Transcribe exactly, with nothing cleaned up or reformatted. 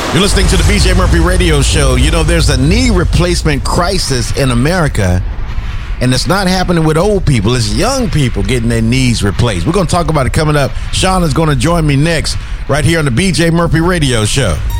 You're listening to the B J Murphy Radio Show. You know, there's a knee replacement crisis in America, and it's not happening with old people. It's young people getting their knees replaced. We're going to talk about it coming up. Sean is going to join me next right here on the B J Murphy Radio Show.